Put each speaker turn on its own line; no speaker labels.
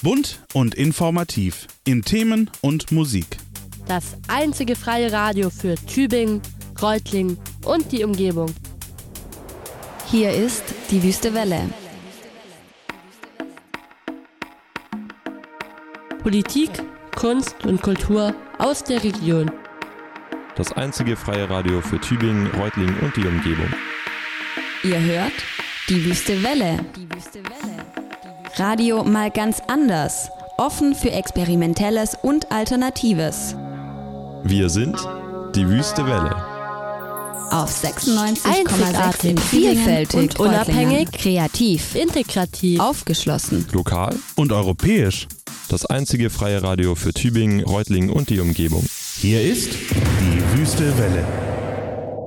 Bunt und informativ in Themen und Musik.
Das einzige freie Radio für Tübingen, Reutlingen und die Umgebung.
Hier ist die Wüste Welle.
Politik, Kunst und Kultur aus der Region.
Das einzige freie Radio für Tübingen, Reutlingen und die Umgebung.
Ihr hört die Wüste Welle. Radio mal ganz anders. Offen für Experimentelles und Alternatives.
Wir sind die Wüste Welle.
Auf 96,6
Einzigartig,
vielfältig
und unabhängig,
kreativ,
integrativ,
aufgeschlossen.
Lokal
Und europäisch.
das einzige freie Radio für Tübingen, Reutlingen und die Umgebung.
Hier ist die Wüste Welle.